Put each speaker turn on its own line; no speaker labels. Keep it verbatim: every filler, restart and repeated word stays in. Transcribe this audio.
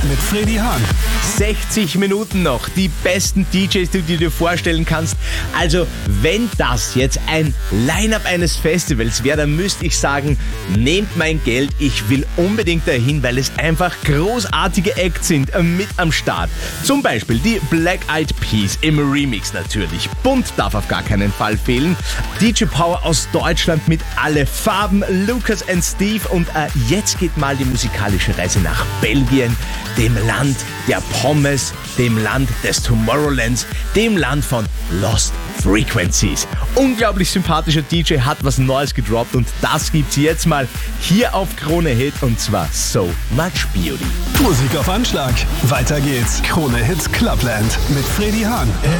mit Freddy Hahn.
sechzig Minuten noch, die besten D Js, die du dir vorstellen kannst. Also, wenn das jetzt ein Line-Up eines Festivals wäre, dann müsste ich sagen, nehmt mein Geld, ich will unbedingt dahin, weil es einfach großartige Acts sind äh, mit am Start. Zum Beispiel die Black Eyed Peas im Remix natürlich. Bunt darf auf gar keinen Fall fehlen. D J Power aus Deutschland mit Alle Farben, Lucas and Steve und äh, jetzt geht mal die musikalische Reise nach Belgien, dem Land der Pommes, dem Land des Tomorrowlands, dem Land von Lost Frequencies. Unglaublich sympathischer D J hat was Neues gedroppt und das gibt's jetzt mal hier auf Krone Hit und zwar So Much Beauty.
Musik auf Anschlag. Weiter geht's. Krone Hit Clubland mit Freddy Hahn.